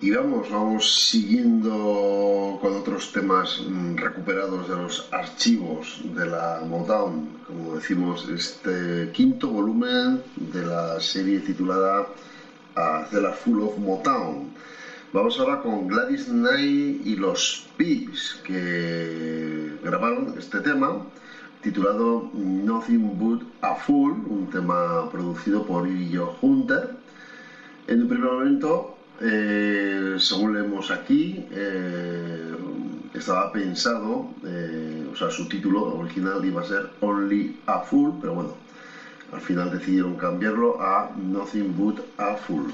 Y vamos siguiendo con otros temas recuperados de los archivos de la Motown, como decimos, este quinto volumen de la serie titulada The Last Full of Motown. Vamos ahora con Gladys Knight y los Pips, que grabaron este tema titulado Nothing But a Fool, un tema producido por Joe Hunter. En un primer momento, según leemos aquí, estaba pensado, o sea, su título original iba a ser Only a Fool, pero bueno, al final decidieron cambiarlo a Nothing But a Fool.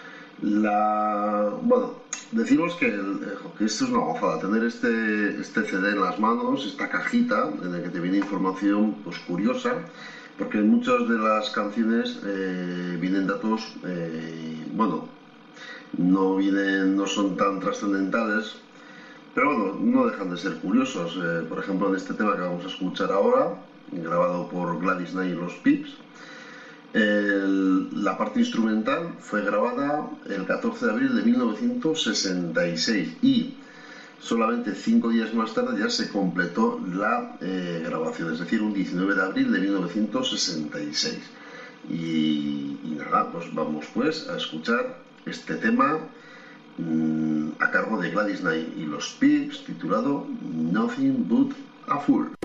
Bueno, decimos que esto es una gozada, tener este CD en las manos, esta cajita en la que te viene información pues curiosa, porque en muchas de las canciones vienen datos, bueno, no son tan trascendentales, pero bueno, no dejan de ser curiosos. Por ejemplo, en este tema que vamos a escuchar ahora, grabado por Gladys Knight y los Pips, la parte instrumental fue grabada el 14 de abril de 1966 y solamente 5 días más tarde ya se completó la grabación, es decir, un 19 de abril de 1966. Y nada, pues vamos pues a escuchar este tema a cargo de Gladys Knight y los Pips, titulado Nothing But a Fool.